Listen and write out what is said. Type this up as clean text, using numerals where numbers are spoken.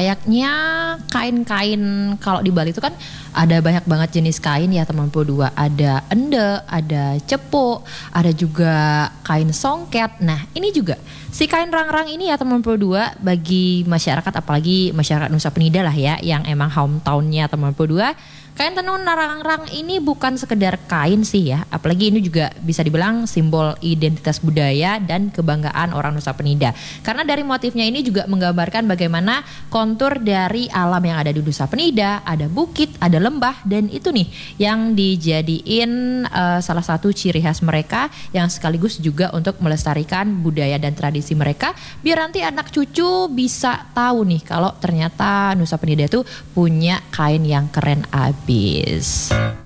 layaknya kain-kain kalau di Bali itu kan ada banyak banget jenis kain ya teman-teman dua. Ada ende, ada cepu, ada juga kain songket. Nah ini juga si kain rangrang ini ya teman-teman dua bagi masyarakat apalagi masyarakat Nusa Penida lah ya yang emang hometownnya teman-teman dua. Kain tenun rangrang ini bukan sekedar kain sih ya, apalagi ini juga bisa dibilang simbol identitas budaya dan kebanggaan orang Nusa Penida. Karena dari motifnya ini juga menggambarkan bagaimana kontur dari alam yang ada di Nusa Penida, ada bukit, ada lembah, dan itu nih yang dijadiin salah satu ciri khas mereka yang sekaligus juga untuk melestarikan budaya dan tradisi mereka biar nanti anak cucu bisa tahu nih kalau ternyata Nusa Penida itu punya kain yang keren abis.